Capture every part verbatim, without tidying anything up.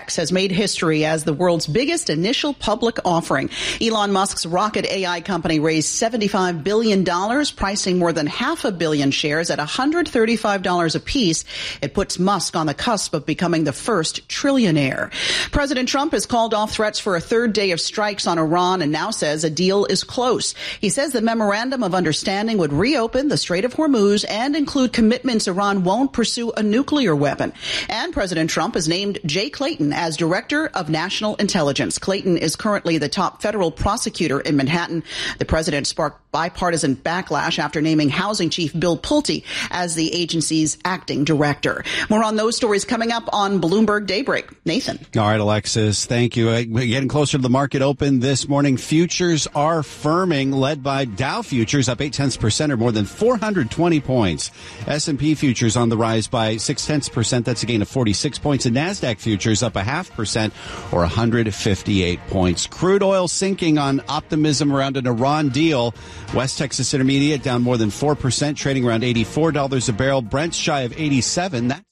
X has made history as the world's biggest initial public offering. Elon Musk's rocket A I company raised seventy-five billion dollars, pricing more than half a billion shares at one hundred thirty-five dollars apiece. It puts Musk on the cusp of becoming the first trillionaire. President Trump has called off threats for a third day of strikes on Iran and now says a deal is close. He says the memorandum of understanding would reopen the Strait of Hormuz and include commitments Iran won't pursue a nuclear weapon. And President Trump has named Jay Clayton as Director of National Intelligence. Clayton is currently the top federal prosecutor in Manhattan. The president sparked bipartisan backlash after naming Housing Chief Bill Pulte as the agency's acting director. More on those stories coming up on Bloomberg Daybreak. Nathan. All right, Alexis, thank you. We're getting closer to the market open this morning. Futures are firming, led by Dow Futures up eight tenths percent or more than four hundred twenty points. S and P Futures on the rise by six tenths percent. That's a gain of forty-six points. And NASDAQ Futures up a half percent or one hundred fifty-eight points. Crude oil sinking on optimism around an Iran deal. West Texas Intermediate down more than four percent, trading around eighty-four dollars a barrel. Brent's shy of eighty-seven. That-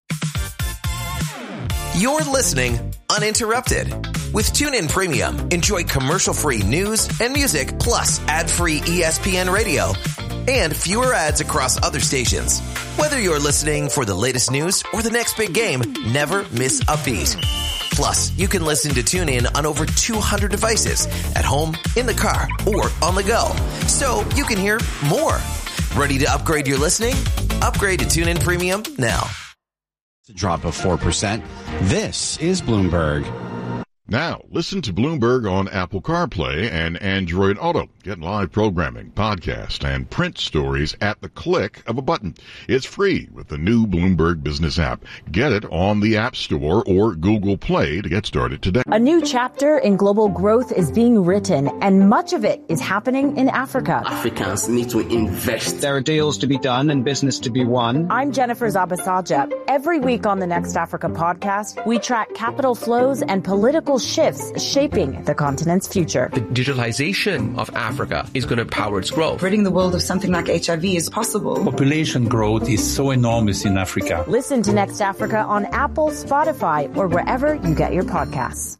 You're listening uninterrupted. With TuneIn Premium, enjoy commercial-free news and music, plus ad-free E S P N radio and fewer ads across other stations. Whether you're listening for the latest news or the next big game, never miss a beat. Plus, you can listen to TuneIn on over two hundred devices at home, in the car, or on the go. So you can hear more. Ready to upgrade your listening? Upgrade to TuneIn Premium now. A drop of four percent. This is Bloomberg. Now, listen to Bloomberg on Apple CarPlay and Android Auto. Get live programming, podcast, and print stories at the click of a button. It's free with the new Bloomberg Business app. Get it on the App Store or Google Play to get started today. A new chapter in global growth is being written, and much of it is happening in Africa. Africans need to invest. There are deals to be done and business to be won. I'm Jennifer Zabasaja. Every week on the Next Africa podcast, we track capital flows and political shifts shaping the continent's future. The digitalization of Africa is going to power its growth. Ridding the world of something like H I V is possible. Population growth is so enormous in Africa. Listen to Next Africa on Apple, Spotify, or wherever you get your podcasts.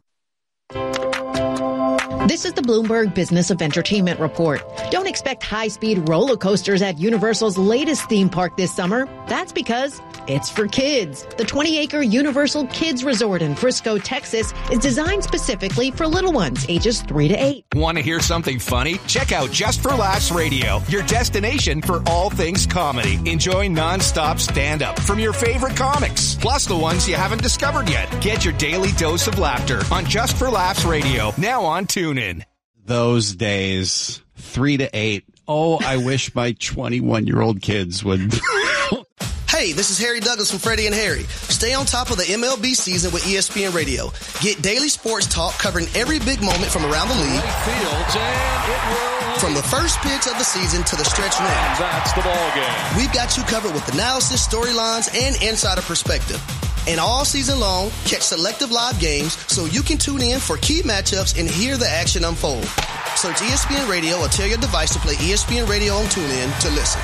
This is the Bloomberg Business of Entertainment Report. Don't expect high-speed roller coasters at Universal's latest theme park this summer. That's because it's for kids. The twenty-acre Universal Kids Resort in Frisco, Texas is designed specifically for little ones ages three to eight. Want to hear something funny? Check out Just for Laughs Radio, your destination for all things comedy. Enjoy nonstop stand-up from your favorite comics, plus the ones you haven't discovered yet. Get your daily dose of laughter on Just for Laughs Radio, now on TuneIn. Those days, three to eight. Oh, I wish my twenty-one-year-old kids would. Hey, this is Harry Douglas from Freddie and Harry. Stay on top of the M L B season with E S P N Radio. Get daily sports talk covering every big moment from around the league. Fields, and it will... From the first pitch of the season to the stretch run. That's the ball game. We've got you covered with analysis, storylines, and insider perspective. And all season long, catch selective live games so you can tune in for key matchups and hear the action unfold. Search E S P N Radio or tell your device to play E S P N Radio on TuneIn to listen.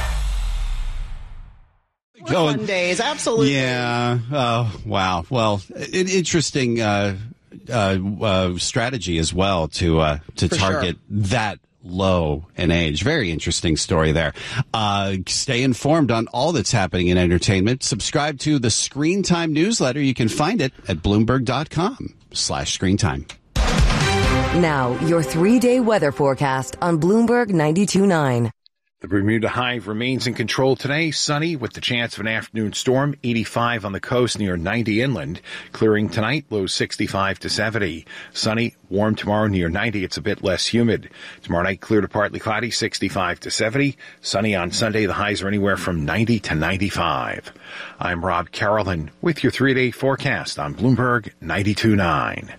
Going, fun days, absolutely. Yeah. Oh, wow. Well, an interesting uh, uh, uh, strategy as well to uh, to For target sure. that low in age. Very interesting story there. Uh, stay informed on all that's happening in entertainment. Subscribe to the Screen Time newsletter. You can find it at Bloomberg.com slash Screen Time. Now, your three-day weather forecast on Bloomberg ninety-two point nine. The Bermuda Hive remains in control today, sunny with the chance of an afternoon storm, eighty-five on the coast near ninety inland. Clearing tonight, low sixty-five to seventy. Sunny, warm tomorrow near ninety, it's a bit less humid. Tomorrow night, clear to partly cloudy, sixty-five to seventy. Sunny on Sunday, the highs are anywhere from ninety to ninety-five. I'm Rob Carolyn with your three-day forecast on Bloomberg ninety-two point nine.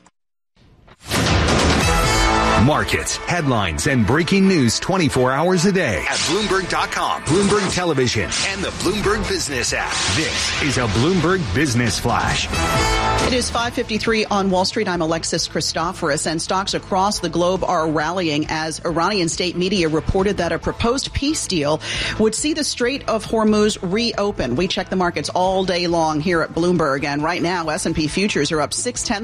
Markets, headlines, and breaking news twenty-four hours a day at Bloomberg dot com, Bloomberg Television, and the Bloomberg Business app. This is a Bloomberg Business Flash. It is five fifty-three on Wall Street. I'm Alexis Christoforous, and stocks across the globe are rallying as Iranian state media reported that a proposed peace deal would see the Strait of Hormuz reopen. We check the markets all day long here at Bloomberg, and right now S and P futures are up six tenths